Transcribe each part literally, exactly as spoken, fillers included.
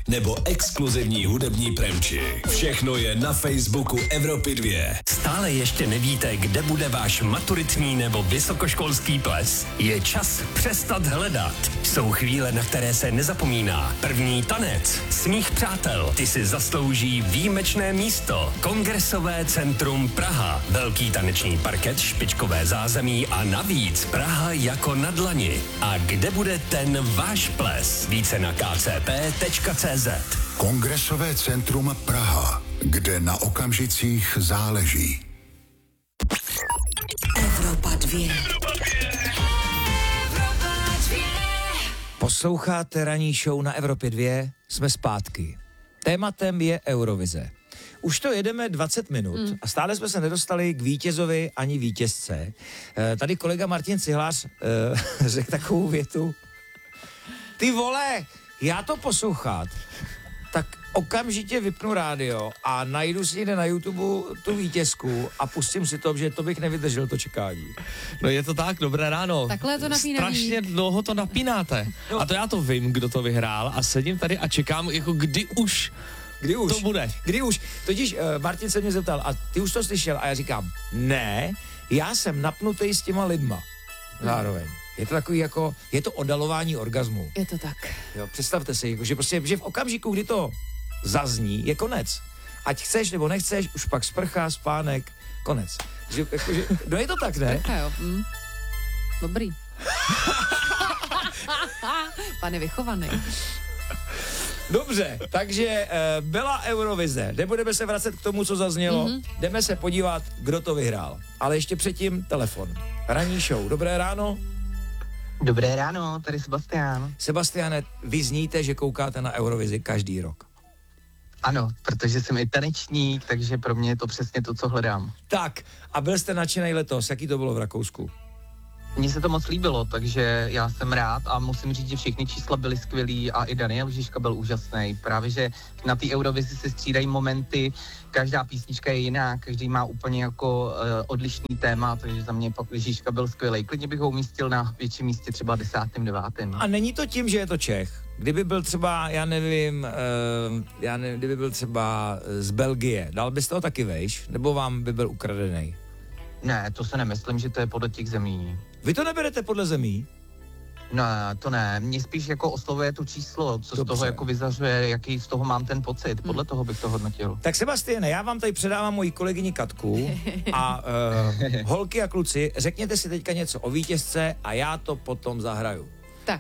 nebo exkluzivní hudební premči. Všechno je na Facebooku Evropy dva. Stále ještě nevíte, kde bude váš maturitní nebo vysokoškolský ples? Je čas přestat hledat. Jsou chvíle, na které se nezapomíná. První tanec, smích přátel, ty si zaslouží výjimečné místo. Kongresové centrum Praha. Velký taneční parket, špičkové zázemí a navíc Praha jako na dlani. A kde bude ten váš ples? Více na k c p tečka c z. Kongresové centrum Praha, kde na okamžicích záleží. Evropa dva. Posloucháte ranní show na Evropě dva, jsme zpátky. Tématem je Eurovize. Už to jedeme dvacet minut mm. a stále jsme se nedostali k vítězovi ani vítězce. E, tady kolega Martin Cihlář e, řekl takovou větu. Ty vole, já to poslouchat, tak okamžitě vypnu rádio a najdu si někde na YouTube tu vítězku a pustím si to, že to bych nevydržel to čekání. No je to tak, dobré ráno. Takhle je to napínavý. Strašně dlouho to napínáte. No. A to já to vím, kdo to vyhrál a sedím tady a čekám, jako kdy už Kdy už? to bude. Kdy už? Totiž uh, Martin se mě zeptal, a ty už to slyšel? A já říkám, ne, já jsem napnutý s těma lidma. Zároveň. Je to takový jako, je to oddalování orgazmu. Je to tak. Jo, představte si, jako, že prostě, že v okamžiku, kdy to zazní, je konec. Ať chceš nebo nechceš, už pak sprcha, spánek, konec. Že, jako, že, no je to tak, ne? Sprcha, jo. Mm. Dobrý. Pan je vychovaný. Dobře, takže e, byla Eurovize. Nebudeme se vracet k tomu, co zaznělo. Mm-hmm. Jdeme se podívat, kdo to vyhrál. Ale ještě předtím telefon. Ranní show. Dobré ráno. Dobré ráno, tady Sebastián. Sebastiane, vy zníte, že koukáte na Eurovizi každý rok. Ano, protože jsem i tanečník, takže pro mě je to přesně to, co hledám. Tak, a byl jste nadšenej letos. Jaký to bylo v Rakousku? Mně se to moc líbilo, takže já jsem rád a musím říct, že všechny čísla byly skvělý a i Daniel Žižka byl úžasný. Právě, že na té Eurovizi se střídají momenty, každá písnička je jiná, každý má úplně jako uh, odlišný téma, takže za mě Žižka byl skvělý. Klidně bych ho umístil na větším místě, třeba desátým, devátým. A není to tím, že je to Čech? Kdyby byl třeba, já nevím, uh, já nevím, kdyby byl třeba z Belgie, dal byste ho taky vejš? Nebo vám by byl ukradený? Ne, to se nemyslím, že to je podle těch zemí. Vy to neberete podle zemí? Ne, to ne. Mě spíš jako oslovuje to číslo, co Dobře. z toho jako vyzařuje, jaký z toho mám ten pocit. Podle toho bych to hodnotil. Tak Sebastiane, já vám tady předávám moji kolegyni Katku a uh, holky a kluci, řekněte si teďka něco o vítězce a já to potom zahraju. Tak,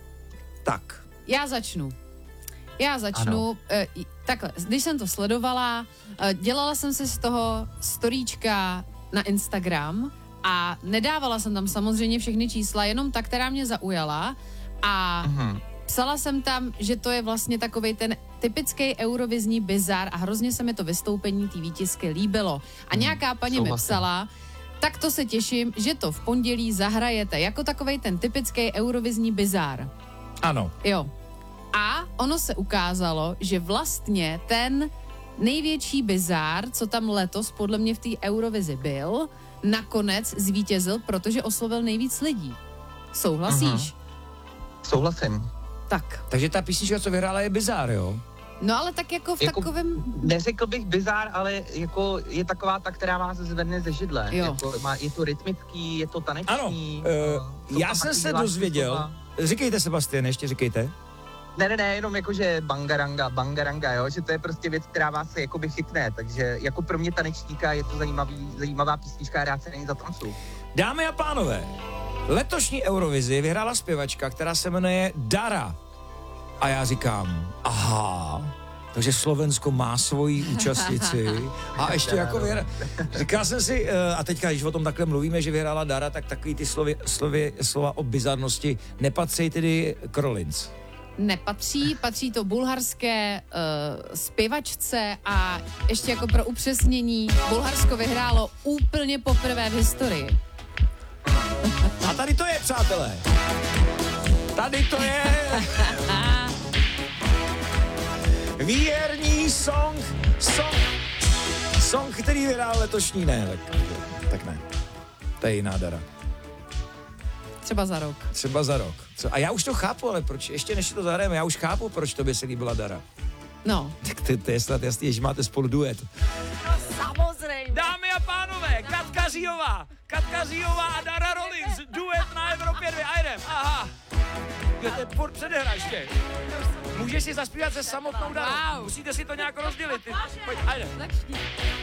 Tak. já začnu. Já začnu. Eh, takhle, když jsem to sledovala, eh, dělala jsem si z toho storíčka na Instagram a nedávala jsem tam samozřejmě všechny čísla, jenom ta, která mě zaujala a Mhm. psala jsem tam, že to je vlastně takovej ten typický eurovizní bizar a hrozně se mi to vystoupení té vítězky líbilo. A nějaká paní mi souhlasím. psala, tak to se těším, že to v pondělí zahrajete, jako takovej ten typický eurovizní bizar. Ano. Jo. A ono se ukázalo, že vlastně ten největší bizár, co tam letos podle mě v té Eurovizi byl, nakonec zvítězil, protože oslovil nejvíc lidí. Souhlasíš? Souhlasím. Tak. Takže ta písnička, co vyhrála, je bizár, jo? No ale tak jako v Jako- takovém... Neřekl bych bizár, ale jako je taková ta, která vás zvedne ze židle. Jo. Jako má, je to rytmický, je to taneční. Ano. Uh, Uh, já jsem se dozvěděl, říkejte Sebastian, ještě říkejte. Ne, ne, ne, jenom jako, že bangaranga, bangaranga, jo, že to je prostě věc, která vás se jakoby chytne, takže jako pro mě tanečníka je to zajímavý, zajímavá písnička a rád se není zatancuju. Dámy a pánové, letošní Eurovizi vyhrála zpěvačka, která se jmenuje Dara. A já říkám, aha, takže Slovensko má svoji účastnici a ještě jako vyhrála. Říkal jsem si, a teďka, když o tom takhle mluvíme, že vyhrála Dara, tak takový ty slovy, slovy, slova o bizarnosti nepatří tedy k Rollins. Nepatří, patří to bulharské uh, zpěvačce a ještě jako pro upřesnění, Bulharsko vyhrálo úplně poprvé v historii. A tady to je, přátelé. Tady to je. Výherní song, song, song, který vyhrál letošní, ne, tak, tak ne. To je jiná Dara. Třeba za rok. Třeba za rok. Co? A já už to chápu, ale proč, ještě než si to zahrajeme, já už chápu, proč tobě se líbila Dara. No. Tak to, to je snad jasný, že máte spolu duet. Samozřejmě. Dámy a pánové, Katka Zíová, Katka Zíová a Dara Rollins, duet na Evropě dvě, a jdem, aha. Jo, to je furt předehra ještě. Můžeš si zaspívat se samotnou Darou, Wow. musíte si to nějak rozdělit. Ty. Pojď, a jdem.